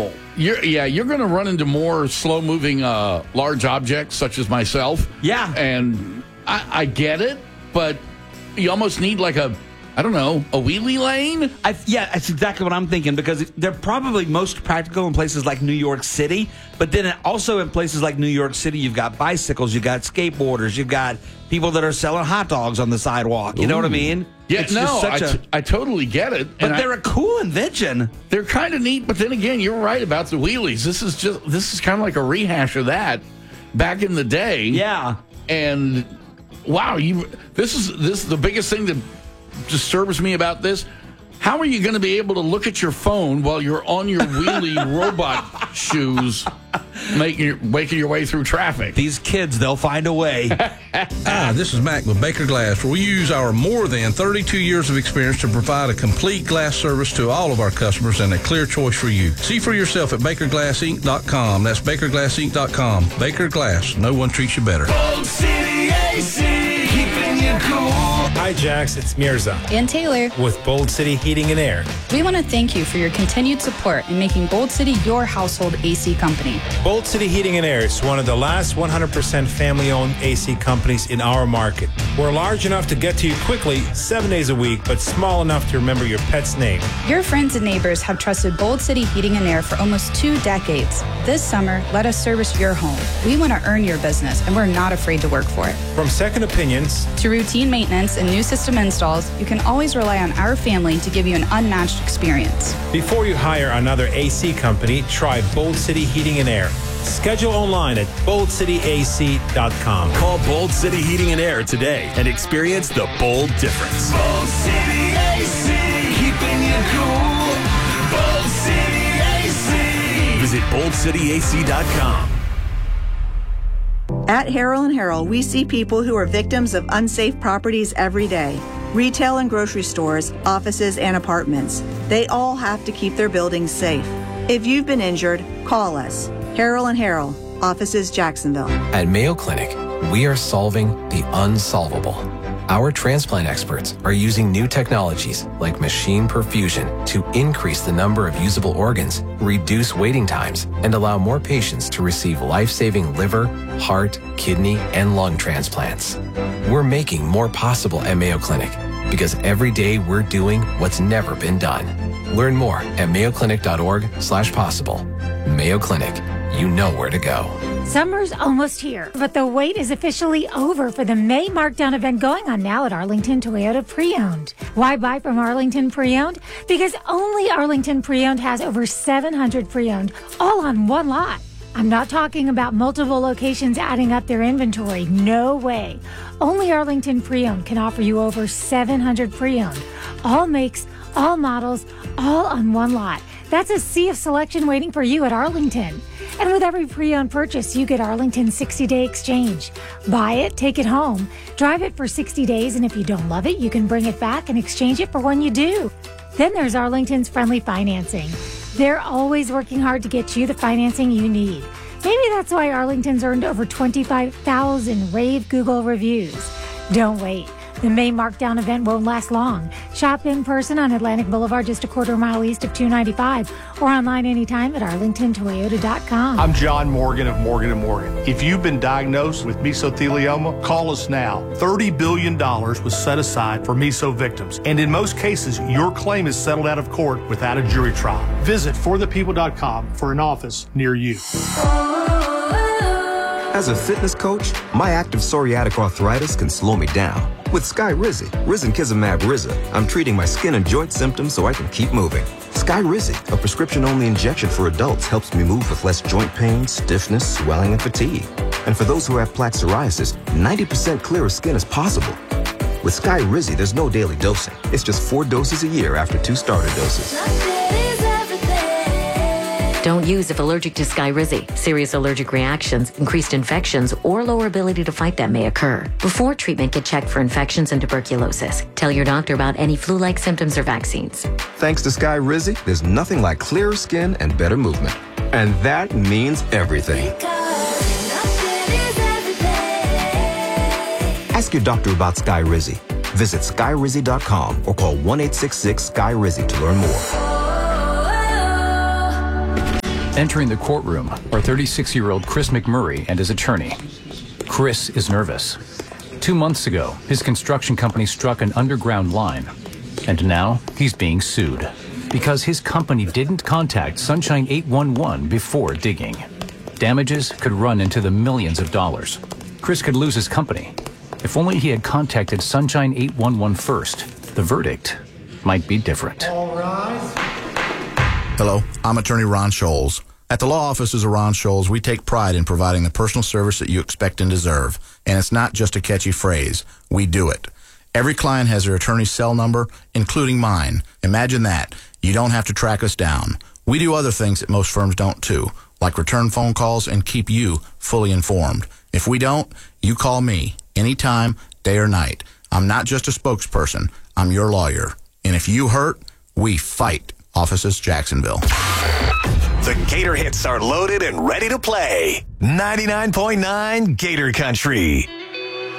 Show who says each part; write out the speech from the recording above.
Speaker 1: awful.
Speaker 2: You're going to run into more slow-moving large objects, such as myself.
Speaker 1: Yeah.
Speaker 2: And I get it, but you almost need like a wheelie lane?
Speaker 1: That's exactly what I'm thinking, because they're probably most practical in places like New York City, but then also in places like New York City, you've got bicycles, you've got skateboarders, you've got people that are selling hot dogs on the sidewalk. You know what I mean?
Speaker 2: Yeah, I totally get it.
Speaker 1: But they're a cool invention.
Speaker 2: They're kind of neat, but then again, you're right about the wheelies. This is kind of like a rehash of that back in the day.
Speaker 1: Yeah.
Speaker 2: And wow, this is the biggest thing that disturbs me about this. How are you going to be able to look at your phone while you're on your wheelie robot shoes making your way through traffic?
Speaker 1: These kids, they'll find a way.
Speaker 3: Hi, this is Mac with Baker Glass, where we use our more than 32 years of experience to provide a complete glass service to all of our customers and a clear choice for you. See for yourself at BakerGlassInc.com. That's BakerGlassInc.com. Baker Glass. No one treats you better.
Speaker 4: Bold City AC, keeping you cool. Hi, Jax. It's Mirza.
Speaker 5: And Taylor.
Speaker 4: With Bold City Heating and Air.
Speaker 5: We want to thank you for your continued support in making Bold City your household AC company.
Speaker 4: Bold City Heating and Air is one of the last 100% family-owned AC companies in our market. We're large enough to get to you quickly 7 days a week, but small enough to remember your pet's name.
Speaker 5: Your friends and neighbors have trusted Bold City Heating and Air for almost 2 decades. This summer, let us service your home. We want to earn your business, and we're not afraid to work for it.
Speaker 4: From second opinions
Speaker 5: to routine maintenance and new system installs, you can always rely on our family to give you an unmatched experience.
Speaker 4: Before you hire another AC company, try Bold City Heating and Air. Schedule online at boldcityac.com.
Speaker 6: Call Bold City Heating and Air today and experience the bold difference.
Speaker 7: Bold City AC, keeping you cool. Bold City AC.
Speaker 6: Visit boldcityac.com.
Speaker 8: At Harrell & Harrell, we see people who are victims of unsafe properties every day. Retail and grocery stores, offices, and apartments. They all have to keep their buildings safe. If you've been injured, call us. Harrell & Harrell, offices Jacksonville.
Speaker 9: At Mayo Clinic, we are solving the unsolvable. Our transplant experts are using new technologies like machine perfusion to increase the number of usable organs, reduce waiting times, and allow more patients to receive life-saving liver, heart, kidney, and lung transplants. We're making more possible at Mayo Clinic because every day we're doing what's never been done. Learn more at mayoclinic.org/possible. Mayo Clinic, you know where to go.
Speaker 10: Summer's almost here, but the wait is officially over for the May Markdown event going on now at Arlington Toyota Pre-Owned. Why buy from Arlington Pre-Owned? Because only Arlington Pre-Owned has over 700 pre-owned, all on one lot. I'm not talking about multiple locations adding up their inventory. No way. Only Arlington Pre-Owned can offer you over 700 pre-owned. All makes, all models, all on one lot. That's a sea of selection waiting for you at Arlington. And with every pre-owned purchase, you get Arlington's 60-day exchange. Buy it, take it home, drive it for 60 days, and if you don't love it, you can bring it back and exchange it for one you do. Then there's Arlington's friendly financing. They're always working hard to get you the financing you need. Maybe that's why Arlington's earned over 25,000 rave Google reviews. Don't wait. The May Markdown event won't last long. Shop in person on Atlantic Boulevard, just a quarter mile east of 295, or online anytime at arlingtontoyota.com.
Speaker 11: I'm John Morgan of Morgan & Morgan. If you've been diagnosed with mesothelioma, call us now. $30 billion was set aside for meso victims, and in most cases, your claim is settled out of court without a jury trial. Visit forthepeople.com for an office near you.
Speaker 12: As a fitness coach, my active psoriatic arthritis can slow me down. With Skyrizi, Risankizumab Riza, I'm treating my skin and joint symptoms so I can keep moving. Skyrizi, a prescription-only injection for adults, helps me move with less joint pain, stiffness, swelling, and fatigue. And for those who have plaque psoriasis, 90% clearer skin is possible. With Skyrizi, there's no daily dosing. It's just 4 doses a year after 2 starter doses.
Speaker 13: Don't use if allergic to Skyrizi. Serious allergic reactions, increased infections, or lower ability to fight them may occur. Before treatment, get checked for infections and tuberculosis. Tell your doctor about any flu-like symptoms or vaccines.
Speaker 12: Thanks to Skyrizi, there's nothing like clearer skin and better movement. And that means everything. Ask your doctor about Skyrizi. Visit Skyrizi.com or call 1-866-SKYRIZI to learn more.
Speaker 14: Entering the courtroom are 36-year-old Chris McMurray and his attorney. Chris is nervous. 2 months ago, his construction company struck an underground line, and now he's being sued because his company didn't contact Sunshine 811 before digging. Damages could run into the millions of dollars. Chris could lose his company. If only he had contacted Sunshine 811 first, the verdict might be different.
Speaker 15: Hello, I'm attorney Ron Scholes. At the law offices of Ron Scholes, we take pride in providing the personal service that you expect and deserve. And it's not just a catchy phrase. We do it. Every client has their attorney's cell number, including mine. Imagine that. You don't have to track us down. We do other things that most firms don't too, like return phone calls and keep you fully informed. If we don't, you call me anytime, day or night. I'm not just a spokesperson. I'm your lawyer. And if you hurt, we fight. Offices, Jacksonville.
Speaker 6: The Gator hits are loaded and ready to play. 99.9 Gator Country.